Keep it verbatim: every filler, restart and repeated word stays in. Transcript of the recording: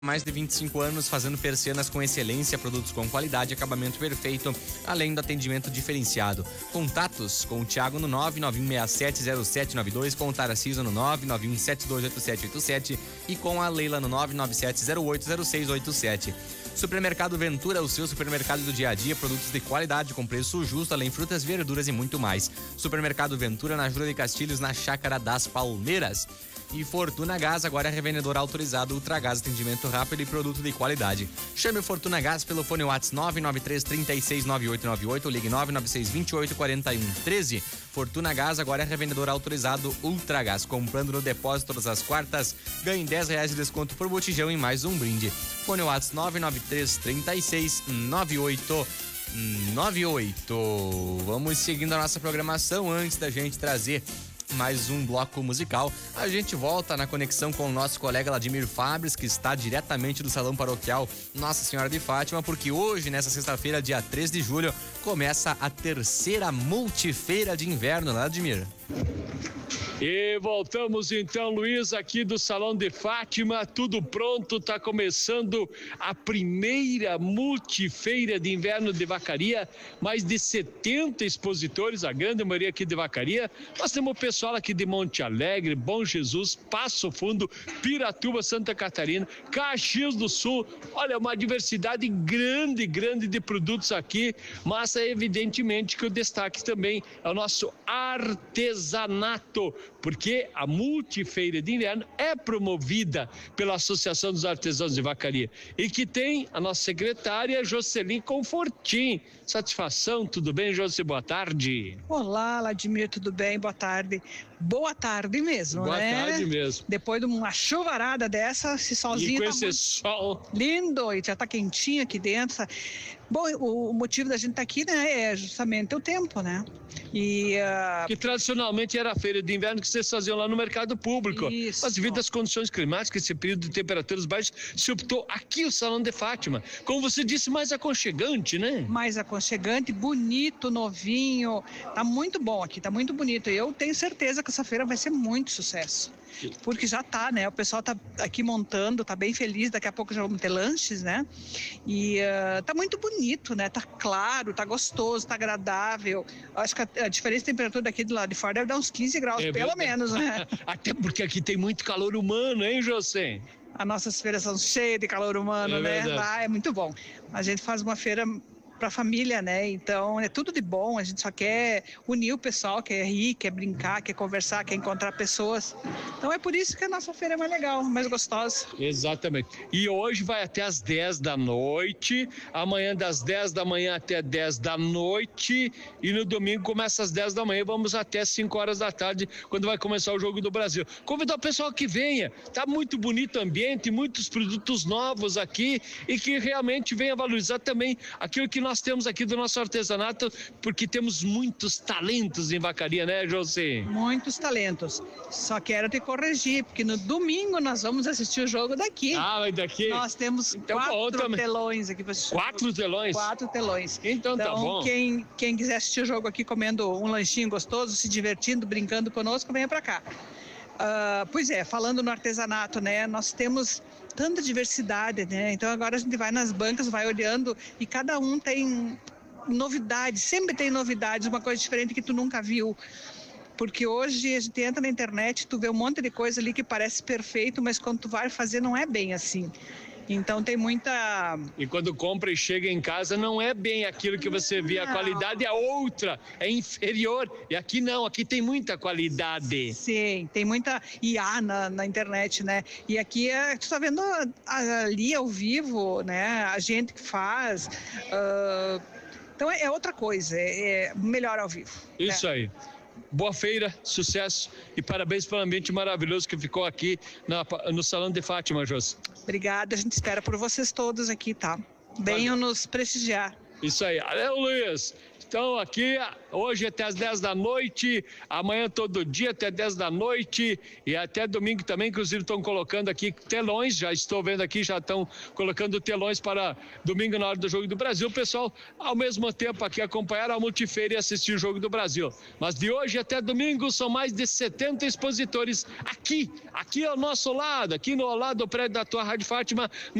Mais de vinte e cinco anos fazendo persianas com excelência, produtos com qualidade e acabamento perfeito, além do atendimento diferenciado. Contatos com o Thiago no nove nove um seis sete zero sete nove dois, com o Tarcísio no nove nove um sete dois oito sete oito sete e com a Leila no nove nove sete zero oito zero seis oito sete. Supermercado Ventura, o seu supermercado do dia a dia, produtos de qualidade com preço justo, além frutas, verduras e muito mais. Supermercado Ventura na Júlia de Castilhos, na Chácara das Palmeiras. E Fortuna Gás, agora é revendedor autorizado Ultragás, atendimento rápido e produto de qualidade. Chame o Fortuna Gás pelo fone WhatsApp nove nove três três seis nove oito nove oito, ligue nove nove seis dois oito quatro um um três. Fortuna Gás, agora é revendedor autorizado Ultragás. Comprando no depósito todas as quartas, ganhe dez reais de desconto por botijão e mais um brinde. Fone WhatsApp nove nove três três seis nove oito nove oito. Vamos seguindo a nossa programação antes da gente trazer mais um bloco musical. A gente volta na conexão com o nosso colega Vladimir Fabres, que está diretamente do Salão Paroquial Nossa Senhora de Fátima, porque hoje, nessa sexta-feira, dia três de julho, começa a terceira multifeira de inverno, né, Vladimir? E voltamos então, Luiz, aqui do Salão de Fátima, tudo pronto, tá começando a primeira multifeira de inverno de Vacaria, mais de setenta expositores, a grande maioria aqui de Vacaria. Nós temos o pessoal aqui de Monte Alegre, Bom Jesus, Passo Fundo, Piratuba, Santa Catarina, Caxias do Sul. Olha, uma diversidade grande, grande de produtos aqui, mas é evidentemente que o destaque também é o nosso artesanato, porque a multifeira de inverno é promovida pela Associação dos Artesãos de Vacaria e que tem a nossa secretária Jocelyn Confortim. Satisfação, tudo bem, Jocelyn? Boa tarde. Olá, Vladimir, tudo bem? Boa tarde. Boa tarde mesmo, Boa né? Boa tarde mesmo. Depois de uma chuvarada dessa, esse solzinho e com tá esse muito sol lindo e já tá quentinho aqui dentro. Bom, o, o motivo da gente estar tá aqui, né, é justamente o tempo, né? E uh... que tradicionalmente era a feira de inverno que vocês faziam lá no mercado público. Isso. Mas devido às condições climáticas, esse período de temperaturas baixas, se optou aqui o Salão de Fátima. Como você disse, mais aconchegante, né? Mais aconchegante, bonito, novinho. Tá muito bom aqui, tá muito bonito. E eu tenho certeza que essa feira vai ser muito sucesso. Porque já tá, né? O pessoal tá aqui montando, tá bem feliz. Daqui a pouco já vamos ter lanches, né? E uh, tá muito bonito, né? Tá claro, tá gostoso, tá agradável. Acho que a, a diferença de temperatura daqui do lado de fora deve dar uns quinze graus, é, pelo menos, né? Até porque aqui tem muito calor humano, hein, José? As nossas feiras são cheias de calor humano, é né? Lá é muito bom. A gente faz uma feira para a família, né? Então é tudo de bom, a gente só quer unir o pessoal, quer rir, quer brincar, quer conversar, quer encontrar pessoas. Então é por isso que a nossa feira é mais legal, mais gostosa. Exatamente. E hoje vai até as dez da noite, amanhã das dez da manhã até dez da noite e no domingo começa às dez da manhã, vamos até cinco horas da tarde, quando vai começar o Jogo do Brasil. Convidar o pessoal que venha, tá muito bonito o ambiente, muitos produtos novos aqui e que realmente venha valorizar também aquilo que nós nós temos aqui do nosso artesanato, porque temos muitos talentos em Vacaria, né, José? Muitos talentos. Só quero te corrigir, porque no domingo nós vamos assistir o jogo daqui. Ah, mas daqui? Nós temos então, quatro bom, telões aqui para assistir. Quatro telões? Quatro telões. Então, então tá bom. Quem, quem quiser assistir o jogo aqui comendo um lanchinho gostoso, se divertindo, brincando conosco, venha para cá. Uh, pois é, falando no artesanato, né, nós temos tanta diversidade, né, então agora a gente vai nas bancas, vai olhando e cada um tem novidades, sempre tem novidades, uma coisa diferente que tu nunca viu, porque hoje a gente entra na internet, tu vê um monte de coisa ali que parece perfeito, mas quando tu vai fazer não é bem assim. Então tem muita... E quando compra e chega em casa não é bem aquilo que você vê, a qualidade é outra, é inferior. E aqui não, aqui tem muita qualidade. Sim, tem muita I A na, na internet, né? E aqui é, tu tá vendo ali ao vivo, né? A gente que faz. Uh, então é, é outra coisa, é, é melhor ao vivo. Isso né? aí. Boa feira, sucesso e parabéns pelo ambiente maravilhoso que ficou aqui na, no Salão de Fátima, José. Obrigada, a gente espera por vocês todos aqui, tá? Venham nos prestigiar. Isso aí. Valeu, Luiz. Então aqui, hoje até as dez da noite, amanhã todo dia até dez da noite e até domingo também, inclusive estão colocando aqui telões, já estou vendo aqui, já estão colocando telões para domingo na hora do Jogo do Brasil. O pessoal, ao mesmo tempo aqui, acompanhar a Multifeira e assistir o Jogo do Brasil. Mas de hoje até domingo são mais de setenta expositores aqui, aqui ao nosso lado, aqui no lado do prédio da tua Rádio Fátima,